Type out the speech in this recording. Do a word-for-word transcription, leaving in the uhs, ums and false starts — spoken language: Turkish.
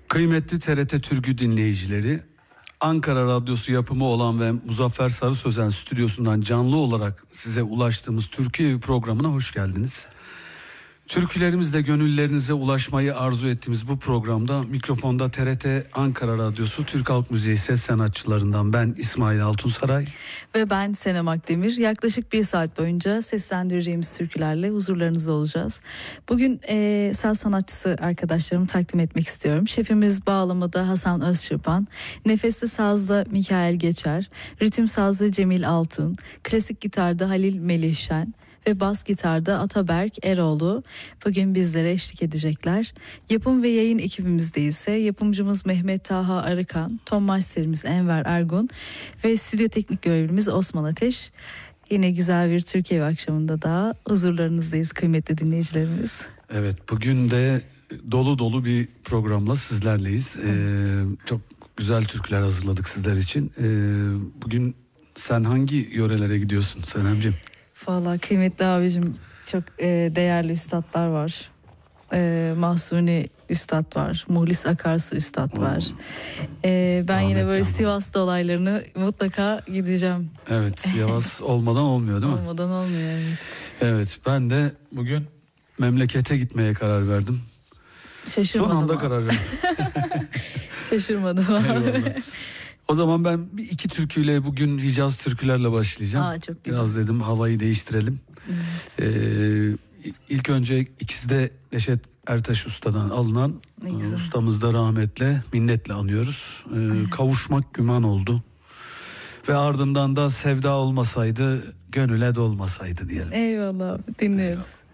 Kıymetli T R T Türkü dinleyicileri, Ankara Radyosu yapımı olan ve Muzaffer Sarı Sözen stüdyosundan canlı olarak size ulaştığımız Türkiye Evi programına hoş geldiniz. Türkülerimizle gönüllerinize ulaşmayı arzu ettiğimiz bu programda mikrofonda T R T Ankara Radyosu Türk Halk Müziği ses sanatçılarından ben İsmail Altunsaray ve ben Senem Akdemir. Yaklaşık bir saat boyunca seslendireceğimiz türkülerle huzurlarınızda olacağız. Bugün e, saz sanatçısı arkadaşlarımı takdim etmek istiyorum. Şefimiz bağlamada Hasan Özçırpan, nefesli sazda Mikail Geçer, ritim sazda Cemil Altun, klasik gitarda Halil Melihşen ve bas gitarda Ataberk Eroğlu bugün bizlere eşlik edecekler. Yapım ve yayın ekibimizde ise yapımcımız Mehmet Taha Arıkan, ton masterimiz Enver Ergun ve stüdyo teknik görevlimiz Osman Ateş. Yine güzel bir Türkiye akşamında da huzurlarınızdayız kıymetli dinleyicilerimiz. Evet, bugün de dolu dolu bir programla sizlerleyiz. Ee, çok güzel türküler hazırladık sizler için. Ee, bugün sen hangi yörelere gidiyorsun Senemciğim? Vallahi kıymetli abicim, çok e, değerli üstadlar var. E, Mahsuni üstad var. Muhlis Akarsu üstad var. E, ben Ahmet yine böyle Tanrım. Sivas'ta olaylarını mutlaka gideceğim. Evet, Sivas olmadan olmuyor değil mi? Olmadan olmuyor. Evet. Evet, ben de bugün memlekete gitmeye karar verdim. Şaşırmadım. Son anda abi. karar verdim. Şaşırmadım abi. Eyvallah. O zaman ben bir iki türküyle bugün Hicaz türkülerle başlayacağım. Aa, çok güzel. Biraz dedim havayı değiştirelim. Evet. Ee, ilk önce ikisi de Neşet Ertaş Usta'dan alınan, ustamız da rahmetle, minnetle anıyoruz. Ee, kavuşmak güman oldu. Ve ardından da sevda olmasaydı, gönüle dolmasaydı diyelim. Eyvallah abi, dinliyoruz. Eyvallah.